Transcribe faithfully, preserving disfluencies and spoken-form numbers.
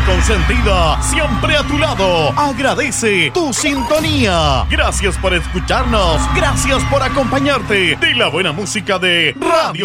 consentida, siempre a tu lado, agradece tu sintonía. Gracias por escucharnos, gracias por acompañarte de la buena música de Radio